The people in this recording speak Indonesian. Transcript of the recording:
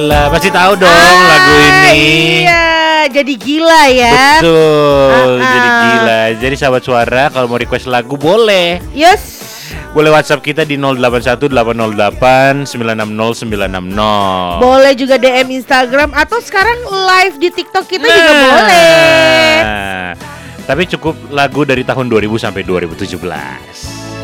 Lah, pasti tahu dong lagu ini. Iya, jadi gila ya. Betul, jadi gila. Jadi sahabat suara kalau mau request lagu boleh. Yes. Boleh WhatsApp kita di 081808960960. Boleh juga DM Instagram atau sekarang live di TikTok kita juga boleh. Tapi cukup lagu dari tahun 2000 sampai 2017.